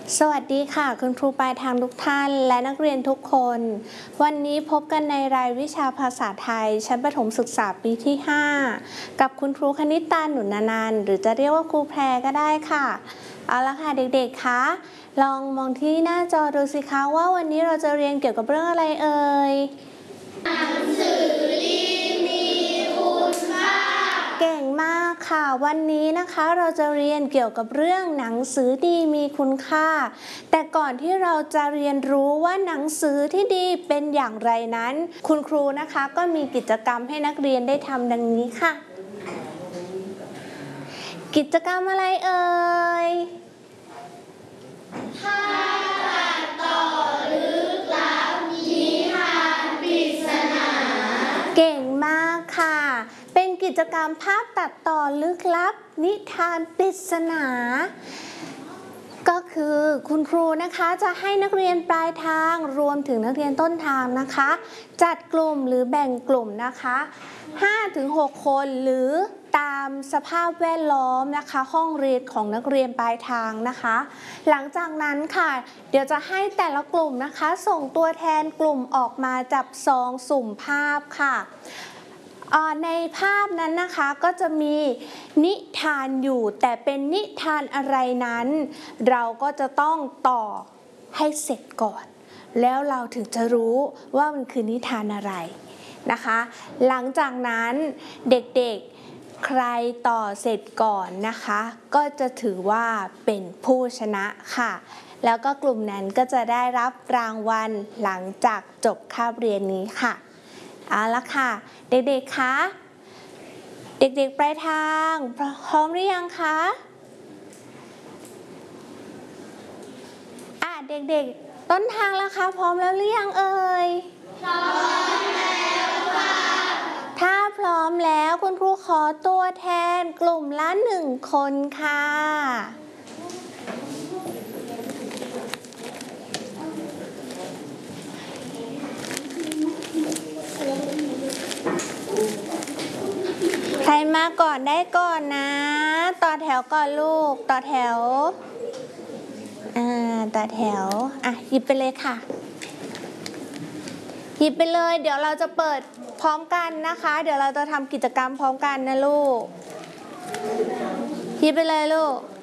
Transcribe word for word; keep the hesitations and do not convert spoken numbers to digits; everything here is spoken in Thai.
สวัสดีค่ะคุณครูปลายทางทุกท่านและนักเรียนทุกคนวันนี้พบกันในรายวิชาภาษาไทยชั้นประถมศึกษาปีที่ห้ากับคุณครูคณิตาหนุนนันท์หรือจะเรียกว่าครูแพรก็ได้ค่ะเอาละค่ะเด็กๆคะลองมองที่หน้าจอดูสิคะว่าวันนี้เราจะเรียนเกี่ยวกับเรื่องอะไรเอ่ยหนังสือดีมีคุณค่าเก่งมากค่ะวันนี้นะคะเราจะเรียนเกี่ยวกับเรื่องหนังสือดีมีคุณค่าแต่ก่อนที่เราจะเรียนรู้ว่าหนังสือที่ดีเป็นอย่างไรนั้นคุณครูนะคะก็มีกิจกรรมให้นักเรียนได้ทำดังนี้ค่ะกิจกรรมอะไรเอ่ยถ้าตัดต่อลึกลับนิทานปริศนาเก่งมากค่ะเป็นกิจกรรมภาพตัดต่อลึกลับนิทานปริศนาก็คือคุณครูนะคะจะให้นักเรียนปลายทางรวมถึงนักเรียนต้นทางนะคะจัดกลุ่มหรือแบ่งกลุ่มนะคะ ห้าถึงหก คนหรือตามสภาพแวดล้อมนะคะห้องเรียนของนักเรียนปลายทางนะคะหลังจากนั้นค่ะเดี๋ยวจะให้แต่ละกลุ่มนะคะส่งตัวแทนกลุ่มออกมาจับซองสุ่มภาพค่ะในภาพนั้นนะคะก็จะมีนิทานอยู่แต่เป็นนิทานอะไรนั้นเราก็จะต้องต่อให้เสร็จก่อนแล้วเราถึงจะรู้ว่ามันคือนิทานอะไรนะคะหลังจากนั้นเด็กๆใครต่อเสร็จก่อนนะคะก็จะถือว่าเป็นผู้ชนะค่ะแล้วก็กลุ่มนั้นก็จะได้รับรางวัลหลังจากจบคาบเรียนนี้ค่ะเอาละค่ะเด็กๆคะเด็กๆปลายทางพร้อมหรือยังคะอ่ะเด็กๆต้นทางแล้วคะพร้อมแล้วหรือยังเอ่ยพร้อมแล้วค่ะถ้าพร้อมแล้วคุณครูขอตัวแทนกลุ่มละหนึ่งคนค่ะใครมาก่อนได้ก่อนนะต่อแถวก่อนลูกต่อแถวอ่าต่อแถวอ่ะหยิบไปเลยค่ะหยิบไปเลยเดี๋ยวเราจะเปิดพร้อมกันนะคะเดี๋ยวเราจะทำกิจกรรมพร้อมกันนะลูกหยิบไปเลยลูก